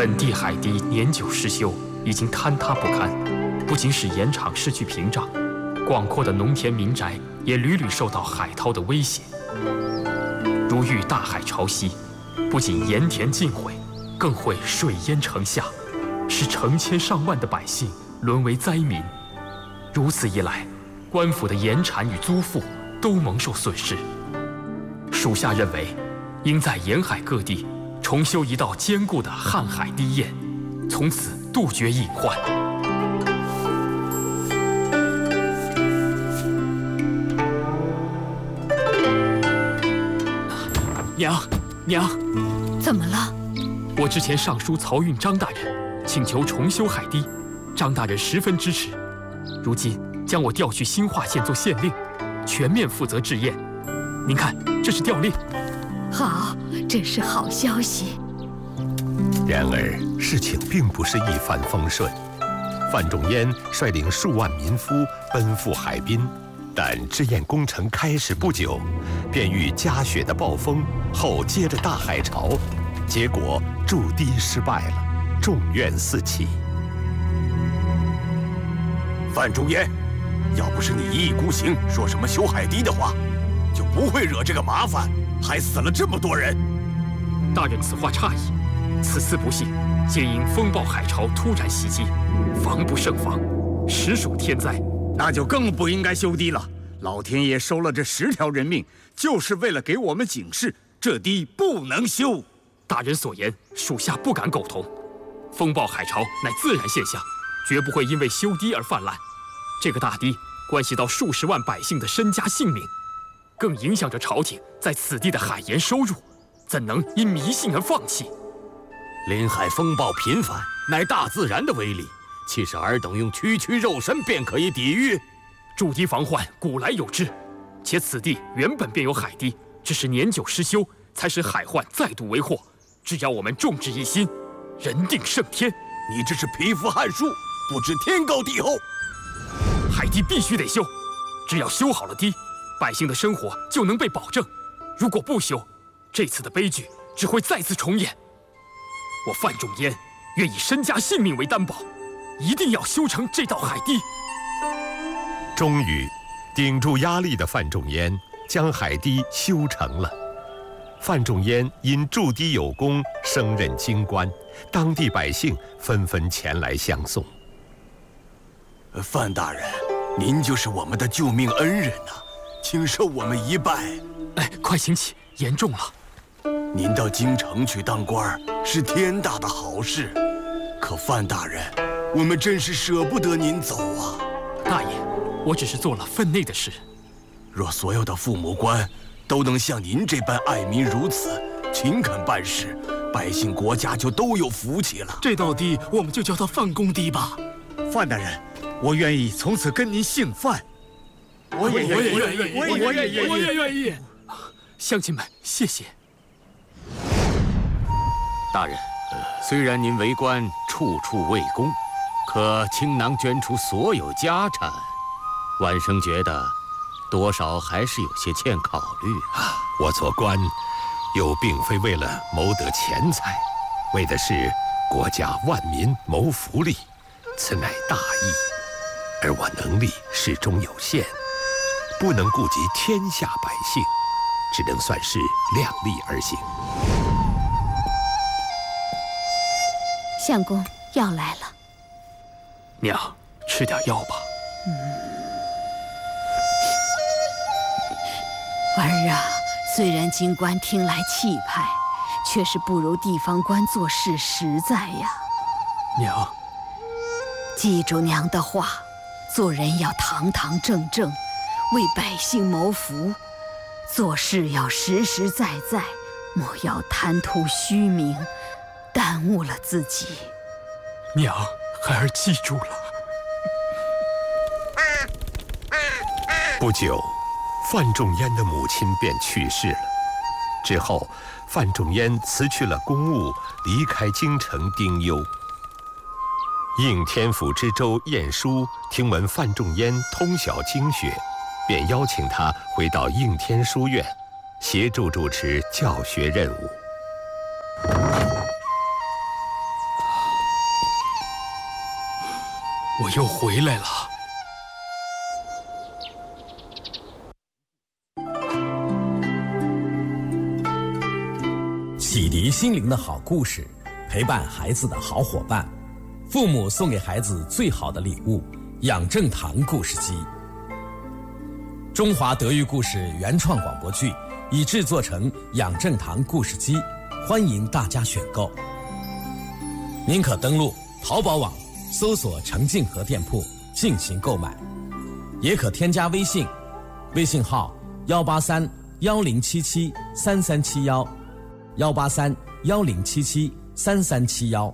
本地海堤年久失修，已经坍塌不堪，不仅使盐场失去屏障，广阔的农田民宅也屡屡受到海涛的威胁。如遇大海潮汐，不仅盐田尽毁，更会水淹城下，使成千上万的百姓沦为灾民。如此一来，官府的盐产与租赋都蒙受损失。属下认为，应在沿海各地重修一道坚固的瀚海堤堰，从此杜绝隐患。娘， 怎么了？ 我之前上书漕运张大人，请求重修海堤，张大人十分支持。如今将我调去兴化县做县令，全面负责治堰。您看，这是调令。 好，这是好消息。 然而事情并不是一帆风顺。范仲淹率领数万民夫奔赴海滨，但治堰工程开始不久，便遇加雪的暴风，后接着大海潮，结果筑堤失败了，众怨四起。 范仲淹，要不是你一意孤行，说什么修海堤的话，就不会惹这个麻烦，还死了这么多人。 大人此话差矣，此次不幸皆因风暴海潮突然袭击，防不胜防，实属天灾。 那就更不应该修堤了。老天爷收了这10条人命，就是为了给我们警示，这堤不能修。 大人所言，属下不敢苟同。风暴海潮乃自然现象，绝不会因为修堤而泛滥。这个大堤关系到数十万百姓的身家性命，更影响着朝廷在此地的海盐收入，怎能因迷信而放弃？ 临海风暴频繁，乃大自然的威力，岂是尔等用区区肉身便可以抵御？ 筑堤防患古来有之，且此地原本便有海堤，只是年久失修，才使海患再度为祸。只要我们众志一心，人定胜天。 你这是蚍蜉撼树，不知天高地厚。 海堤必须得修，只要修好了堤，百姓的生活就能被保证。如果不修，这次的悲剧只会再次重演。我范仲淹愿以身家性命为担保，一定要修成这道海堤。 终于，顶住压力的范仲淹将海堤修成了。范仲淹因筑堤有功，升任京官，当地百姓纷纷前来相送。 范大人，您就是我们的救命恩人呐，请受我们一拜。 快请起，言重了。 您到京城去当官是天大的好事，可范大人，我们真是舍不得您走啊。 大爷，我只是做了分内的事。 若所有的父母官都能像您这般爱民如此，勤恳办事，百姓国家就都有福气了。 这道堤我们就叫它范公堤吧。 范大人，我愿意从此跟您姓范。 我也愿意。 乡亲们，谢谢。 大人，虽然您为官处处为公，可倾囊捐出所有家产，晚生觉得多少还是有些欠考虑啊。 我做官，又并非为了谋得钱财，为的是国家万民谋福利，此乃大义。而我能力始终有限，不能顾及天下百姓，只能算是量力而行。 相公，药来了。 娘，吃点药吧。 儿啊，虽然京官听来气派，却是不如地方官做事实在呀。 娘， 记住娘的话，做人要堂堂正正，为百姓谋福，做事要实实在在，莫要贪图虚名，耽误了自己。 娘，孩儿记住了。 不久，范仲淹的母亲便去世了。之后，范仲淹辞去了公务，离开京城丁忧。应天府知州晏殊听闻范仲淹通晓经学，便邀请他回到应天书院，协助主持教学任务。 我又回来了。 启迪心灵的好故事，陪伴孩子的好伙伴，父母送给孩子最好的礼物——养正堂故事机。中华德育故事原创广播剧已制作成养正堂故事机，欢迎大家选购。您可登录淘宝网搜索程静和店铺进行购买，也可添加微信，微信号18310773371，18310773371。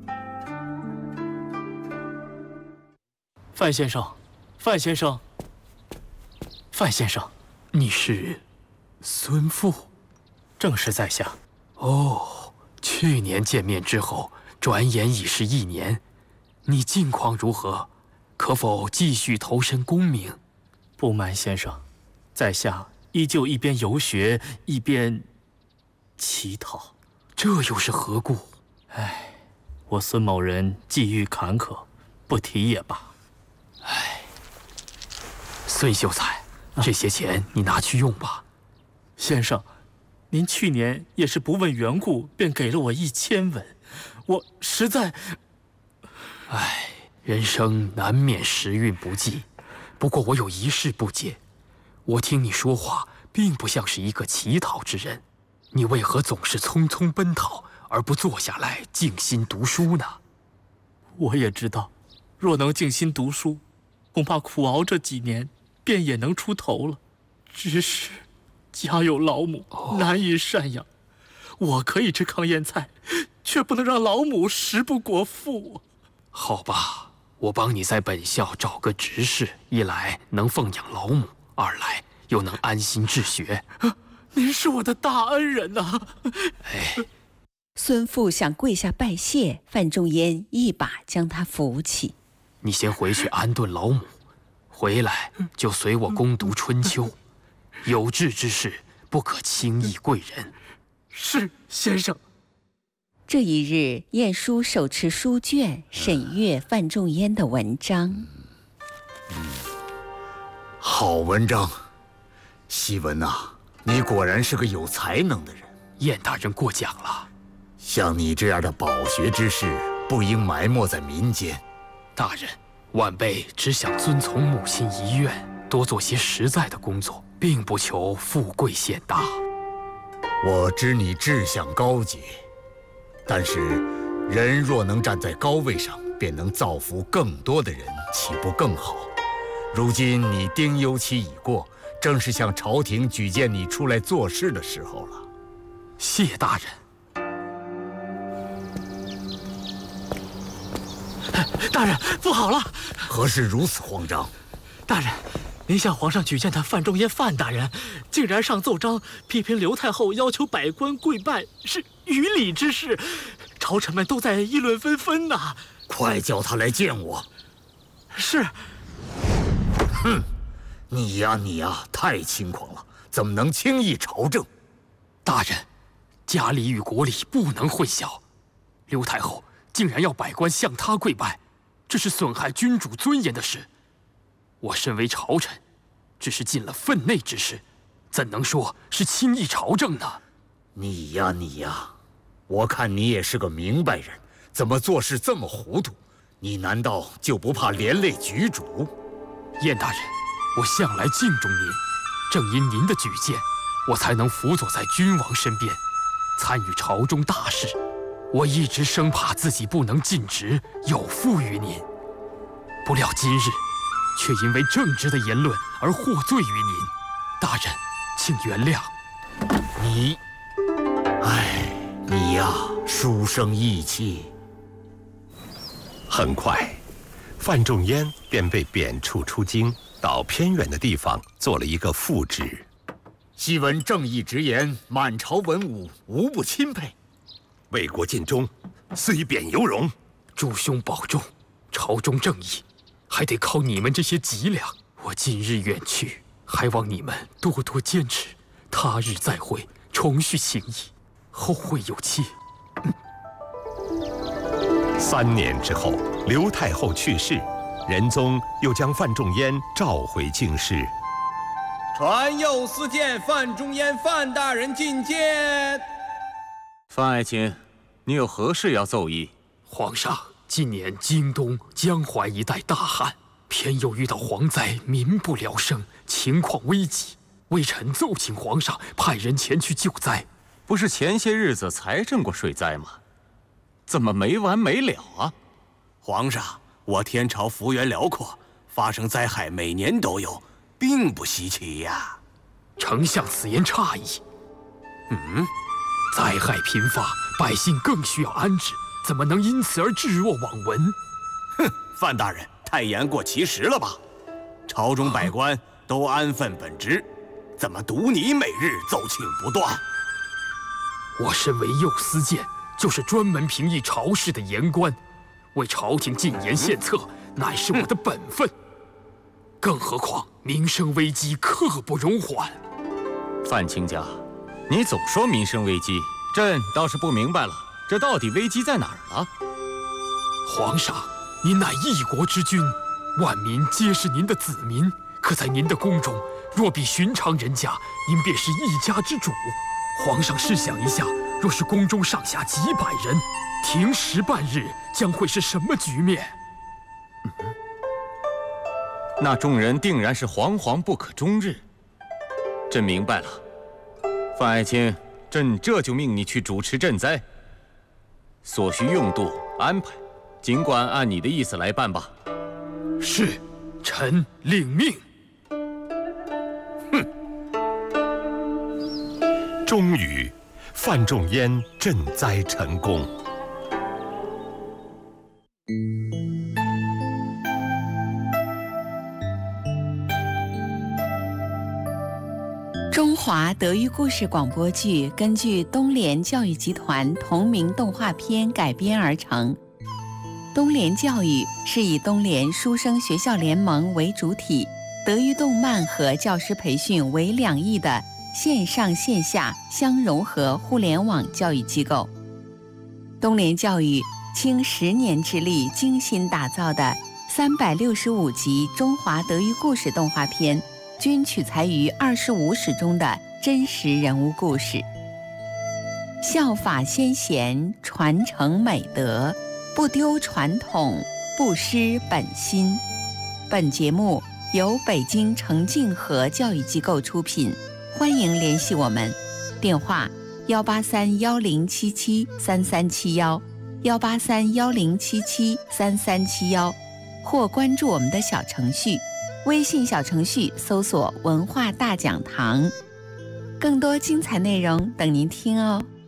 范先生，范先生，范先生， 你是孙父？ 正是在下。 哦，去年见面之后，转眼已是1年。你近况如何？可否继续投身功名？ 不瞒先生，在下依旧一边游学一边乞讨。 这又是何故？ 唉，我孙某人际遇坎坷，不提也罢。 唉，孙秀才，这些钱你拿去用吧。 先生，您去年也是不问缘故便给了我1000文，我实在…… 唉，人生难免时运不济。不过我有一事不解，我听你说话并不像是一个乞讨之人，你为何总是匆匆奔逃，而不坐下来静心读书呢？ 我也知道，若能静心读书，恐怕苦熬这几年便也能出头了。只是家有老母，难以赡养。我可以吃糠咽菜，却不能让老母食不果腹。 好吧，我帮你在本校找个执事，一来能奉养老母，二来又能安心治学。 您是我的大恩人呐！ 哎， 孙父想跪下拜谢，范仲淹一把将他扶起。 你先回去安顿老母，回来就随我攻读《春秋》。有志之士不可轻易贵人。 是，先生。 这一日，晏殊手持书卷，审阅范仲淹的文章。 好文章，希文呐，你果然是个有才能的人。 晏大人过奖了。 像你这样的饱学之士，不应埋没在民间。 大人，晚辈只想遵从母亲遗愿，多做些实在的工作，并不求富贵显大。 我知你志向高洁，但是人若能站在高位上，便能造福更多的人，岂不更好？如今你丁忧期已过，正是向朝廷举荐你出来做事的时候了。 谢大人。 大人，不好了！ 何事如此慌张？ 大人，您向皇上举荐的范仲淹范大人，竟然上奏章批评刘太后要求百官跪拜是于礼之事，朝臣们都在议论纷纷呐。 快叫他来见我。 是。 哼，你呀，太轻狂了，怎么能轻易朝政？ 大人，家礼与国礼不能混淆。刘太后竟然要百官向他跪拜，这是损害君主尊严的事。我身为朝臣，只是尽了分内之事，怎能说是轻易朝政呢？ 你呀，我看你也是个明白人，怎么做事这么糊涂？你难道就不怕连累局主？ 晏大人，我向来敬重您，正因您的举荐，我才能辅佐在君王身边，参与朝中大事。我一直生怕自己不能尽职，有负于您，不料今日却因为正直的言论而获罪于您。大人，请原谅。 你呀，书生意气。 很快，范仲淹便被贬黜出京，到偏远的地方做了一个副职。 昔闻正义直言，满朝文武无不钦佩。 为国尽忠，虽贬犹荣。 诸兄保重，朝中正义还得靠你们这些脊梁。我今日远去，还望你们多多坚持，他日再会，重续情谊，后会有期。 3年之后，刘太后去世， 仁宗又将范仲淹召回京师。 传右司谏范仲淹范大人觐见。 范爱卿，你有何事要奏议？ 皇上，今年京东、江淮一带大旱，偏又遇到蝗灾，民不聊生，情况危急。微臣奏请皇上派人前去救灾。 不是前些日子才赈过水灾吗？怎么没完没了啊？ 皇上，我天朝幅员辽阔，发生灾害每年都有，并不稀奇呀。 丞相此言差矣。灾害频发，百姓更需要安置，怎么能因此而置若罔闻？ 哼，范大人太言过其实了吧？朝中百官都安分本职，怎么独你每日奏请不断？ 我身为右司谏，就是专门评议朝事的言官，为朝廷进言献策，乃是我的本分。更何况民生危机刻不容缓。 范卿家，你总说民生危机，朕倒是不明白了，这到底危机在哪儿了？ 皇上，您乃一国之君，万民皆是您的子民，可在您的宫中，若比寻常人家，您便是一家之主。皇上试想一下，若是宫中上下几百人，停食半日，将会是什么局面？ 那众人定然是惶惶不可终日。朕明白了，范爱卿，朕这就命你去主持赈灾，所需用度安排，尽管按你的意思来办吧。 是，臣领命。 终于，范仲淹赈灾成功。 中华德育故事广播剧根据东联教育集团同名动画片改编而成。东联教育是以东联书生学校联盟为主体，德育动漫和教师培训为两翼的线上线下相融合互联网教育机构。东联教育倾10年之力精心打造的365集中华德育故事动画片，均取材于25史中的真实人物故事。效法先贤，传承美德，不丢传统，不失本心。本节目由北京程敬和教育机构出品，欢迎联系我们，电话18310773371，18310773371，或关注我们的小程序，微信小程序搜索文化大讲堂，更多精彩内容等您听哦。